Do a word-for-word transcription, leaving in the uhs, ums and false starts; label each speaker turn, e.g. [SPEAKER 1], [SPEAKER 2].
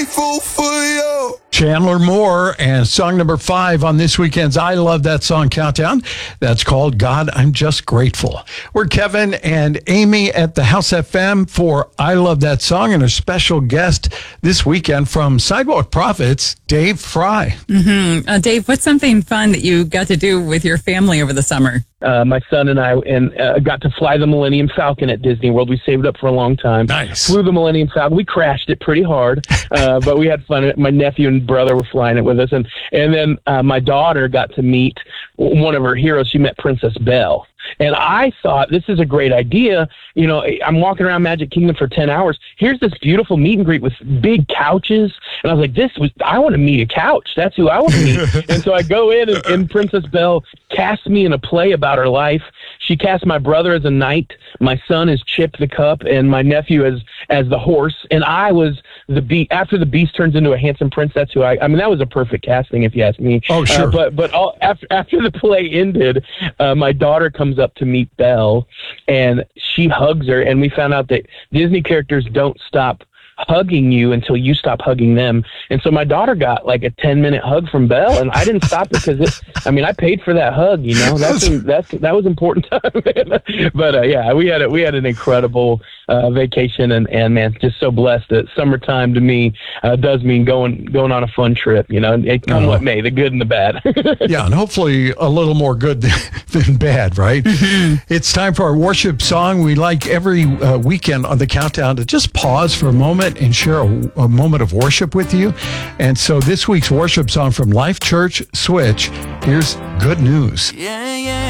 [SPEAKER 1] Grateful for you.
[SPEAKER 2] Chandler Moore and song number five on this weekend's I Love That Song Countdown. That's called God, I'm Just Grateful. We're Kevin and Amy at the House F M for I Love That Song, and a special guest this weekend from Sidewalk Prophets, Dave Fry.
[SPEAKER 3] Mm-hmm. Uh, Dave, what's something fun that you got to do with your family over the summer?
[SPEAKER 4] Uh, my son and I and uh, got to fly the Millennium Falcon at Disney World. We saved up for a long time.
[SPEAKER 2] Nice.
[SPEAKER 4] Flew the Millennium Falcon. We crashed it pretty hard, uh, but we had fun. My nephew and brother were flying it with us. And, and then uh, my daughter got to meet one of her heroes. She met Princess Belle. And I thought, this is a great idea. You know, I'm walking around Magic Kingdom for ten hours. Here's this beautiful meet and greet with big couches. And I was like, this was, I want to meet a couch. That's who I want to meet. And so I go in and, and Princess Belle cast me in a play about her life. She cast my brother as a knight. My son is Chip the Cup, and my nephew as, as the horse. And I was the beast. After the beast turns into a handsome prince, that's who I, I mean, that was a perfect casting if you ask me.
[SPEAKER 2] Oh, sure.
[SPEAKER 4] Uh, but, but all, after, after the play ended, uh, my daughter comes up to meet Belle, and she hugs her, and we found out that Disney characters don't stop hugging you until you stop hugging them. And so my daughter got like a ten minute hug from Belle, and I didn't stop because it, I mean, I paid for that hug, you know, that's, that's, that was important time. But uh, yeah, we had a, we had an incredible uh, vacation, and, and man, just so blessed that summertime to me uh, does mean going, going on a fun trip, you know, it come
[SPEAKER 2] Oh.
[SPEAKER 4] what may, the good and the bad.
[SPEAKER 2] Yeah, and hopefully a little more good than, than bad, right?
[SPEAKER 3] Mm-hmm.
[SPEAKER 2] It's time for our worship song. We like every uh, weekend on the countdown to just pause for a moment and share a, a moment of worship with you. And so this week's worship song from Life Church Switch, here's Good News.
[SPEAKER 1] Yeah, yeah.